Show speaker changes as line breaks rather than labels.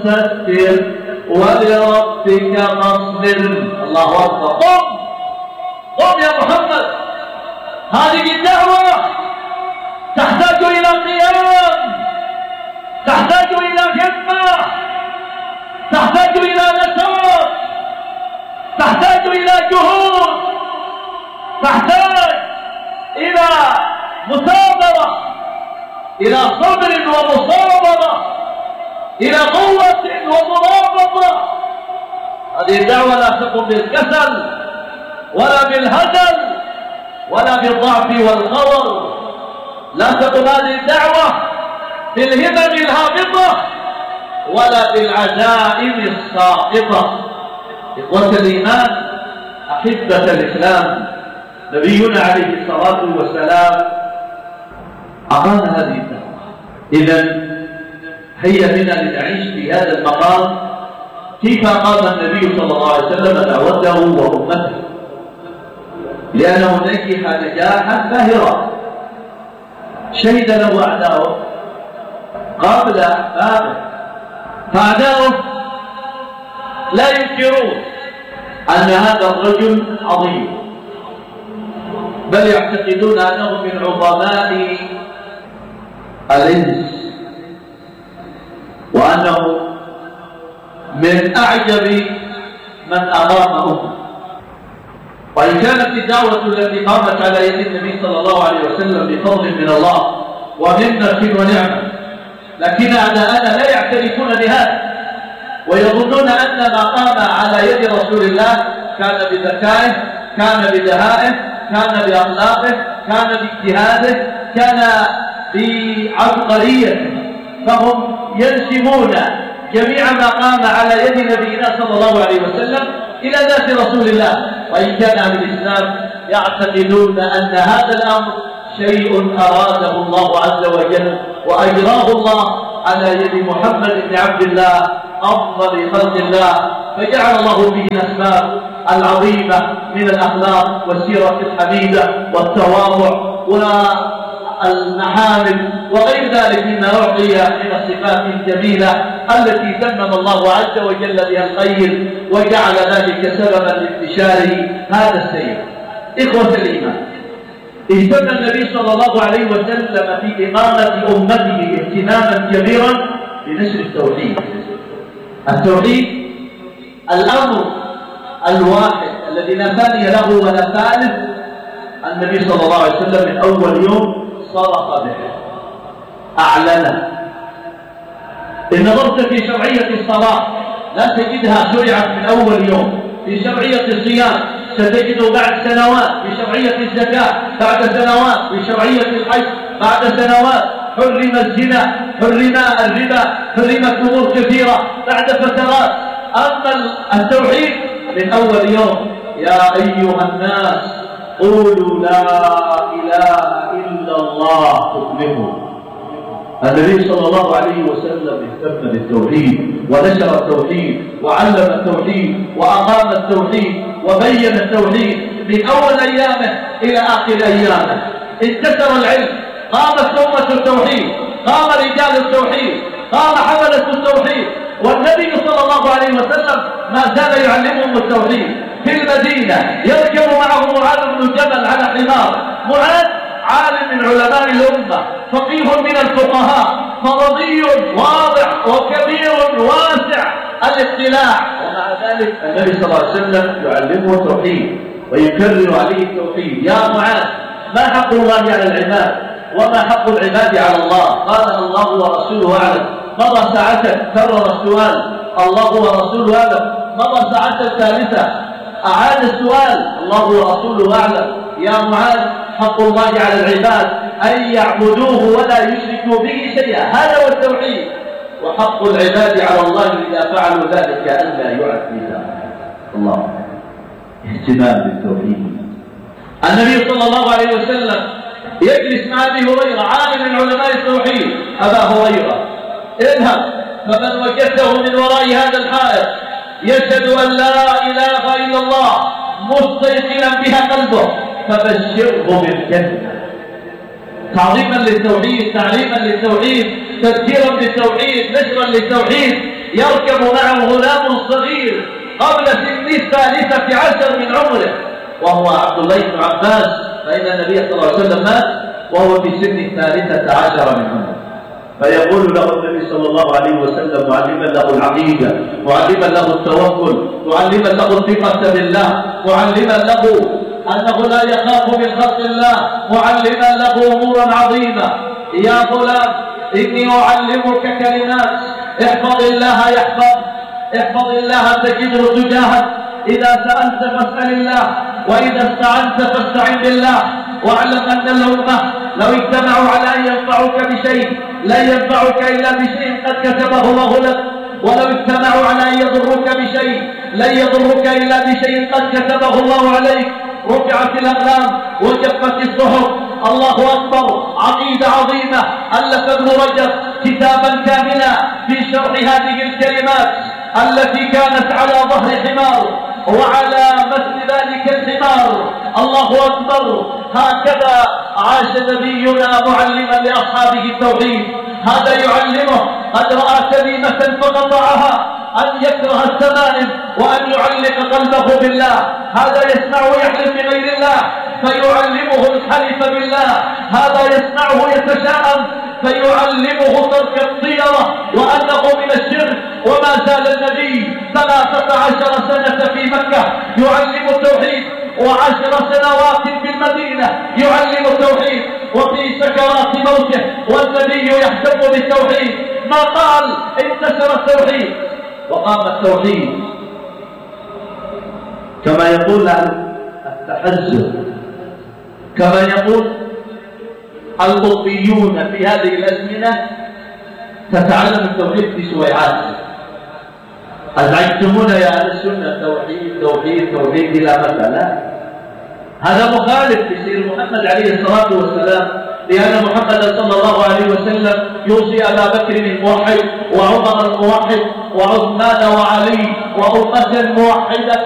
فاستغفر ولربك فاصبر. الله أكبر. قم يا محمد، هذه الدعوة تحتاج إلى قيام، تحتاج إلى همة، تحتاج إلى نشاط، تحتاج إلى جهود، تحتاج إلى مثابرة، إلى صبر ومصابرة، إلى قوة ومرابطة. هذه الدعوة لا تقوم بالكسل ولا بالهزل ولا بالضعف والخور. لا تقوم هذه الدعوة بالهمم الهابطة ولا بالعزائم الساقطة. إخوة الإيمان، أحبة الإسلام، نبينا عليه الصلاة والسلام أقام هذه الدعوة. إذن هيا بنا لنعيش في هذا المقام كيف أقام النبي صلى الله عليه وسلم دعوته وأمته، لأنه نجح نجاحا باهرا شهد له أعداؤه قبل أحبابه، فأعداؤه لا ينكرون أن هذا الرجل عظيم، بل يعتقدون أنه من عظماء الإنس، وأنه من أعجب من أقامه. وإن كانت الدعوة التي قامت على يد النبي صلى الله عليه وسلم بفضل من الله ومنة ونعمة، لكن أعداءنا لا يعترفون بهذا ويظنون أن ما قام على يد رسول الله كان بذكائه، كان بدهائه، كان بأخلاقه، كان باجتهاده، كان بعبقريته، فهم ينسبون جميع ما قام على يد نبينا صلى الله عليه وسلم إلى ذات رسول الله. وإن كان أهل الإسلام يعتقدون أن هذا الأمر شيء أراده الله عز وجل وأجراه الله على يد محمد بن عبد الله أفضل خلق الله، فجعل الله به الأسباب العظيمة من الأخلاق والسيرة الحميدة والتواضع والمحامد وغير ذلك مما أعطي من الصفات الجميلة التي تمم الله عز وجل بها الخير وجعل ذلك سببا لانتشار هذا السير. إخوة الإيمان، اهتم النبي صلى الله عليه وسلم في إقامة أمته اهتماما كبيرا بنشر التوحيد. التوحيد الأمر الواحد الذي لا ثاني له ولا ثالث. النبي صلى الله عليه وسلم من أول يوم صرخ به، أعلنه. إن نظرت في شرعية الصلاة لا تجدها شرعت من أول يوم، في شرعية الصيام ستجد بعد سنوات، في شرعية الزكاة بعد سنوات، في شرعية الحج بعد سنوات، حرم الزنا، حرم الربا، حرمت أمور كثيرة بعد فترات. أما التوحيد من أول يوم، يا أيها الناس قولوا لا إله إلا الله تفلحوا. النبي صلى الله عليه وسلم اهتم بالتوحيد ونشر التوحيد وعلم التوحيد وأقام التوحيد وبين التوحيد من أول أيامه إلى آخر أيامه. انتشر العلم، قامت أمة التوحيد، قام رجال التوحيد، قام حملة التوحيد، والنبي صلى الله عليه وسلم ما زال يعلمهم التوحيد. في المدينة يركب معه معاذ بن جبل على حمار. معاذ عالم من علماء الأمة، فقيه من الفقهاء، فرضي واضح وكبير واسع الاطلاع، ومع ذلك النبي صلى الله عليه وسلم يعلمه التوحيد ويكرر عليه التوحيد. يا معاذ، ما حق الله على العباد وما حق العباد على الله؟ قال الله ورسوله أعلم. مضى ساعة كرر السؤال، الله ورسوله أعلم. مضى ساعة ثالثة أعاد السؤال، الله ورسوله أعلم. يا معاذ، حق الله على العباد أن يعبدوه ولا يشركوا به شيئا، هذا هو التوحيد. وحق العباد على الله إذا فعلوا ذلك ألا يعذبهم الله. اهتمام بالتوحيد. النبي صلى الله عليه وسلم يجلس مع أبي هريرة عالم من علماء التوحيد. أبا هريرة، اذهب فمن وجدته من وراء هذا الحائط يشهد أن لا إله إلا الله مستيقنا بها قلبه فبشره بالجنة. تعظيما للتوحيد، تعليما للتوحيد، تذكيرا بالتوحيد، نشرا للتوحيد. يركب معه غلام صغير قبل سن 13 من عمره، وهو عبد الله بن عباس، فإن النبي صلى الله عليه وسلم مات وهو في سن 13 من عمره. فيقول له النبي صلى الله عليه وسلم معلما له العقيدة، معلما له التوكل، معلما له الثقة بالله، معلما له أنه لا يخاف من خلق الله، معلما له أمورا عظيمة. يا غلام إني أعلمك كلمات، احفظ الله يحفظ، احفظ الله تجده تجاهك، إذا سألت فاسأل الله، وإذا استعنت فاستعن بالله. واعلم أن الأمة لو اجتمعوا على أن ينفعوك بشيء لن ينفعك إلا بشيء قد كتبه الله لك، ولو اجتمعوا على أن يضروك بشيء لن يضروك إلا بشيء قد كتبه الله عليك. رفعت الأقلام وجفت الصحف. الله أكبر. عقيدة عظيمة. ألف ابن رجب كتابا كاملا في شرح هذه الكلمات التي كانت على ظهر حمار وعلى مثل ذلك الحمار. الله أكبر. هكذا عاش نبينا معلما لأصحابه التوحيد. هذا يعلمه قد رأى تميمة فقطعها أن يكره التمائم وأن يعلق قلبه بالله. هذا يسمع ويحلم بغير الله فيعلمه الحلف بالله. هذا يسمعه يتشاءم فيعلمه ترك الطيرة وأنه من الشرك. وما زال النبي 13 سنة في مكة يعلم التوحيد، و10 سنوات في المدينة يعلم التوحيد، وفي سكرات موته والنبي يحتم بالتوحيد. ما قال انتشر التوحيد وقام التوحيد. كما يقول التحزب، كما يقول القطبيون في هذه الأزمنة تتعلم التوحيد في سويعات. أزعجتمون يا أهل السنة توحيد توحيد توحيد إلى متى؟ لا، هذا مخالف بسير محمد عليه الصلاة والسلام، لأن محمد صلى الله عليه وسلم يوصي أبا بكر الموحد وعمر الموحد وعثمان وعلي وأمة موحدة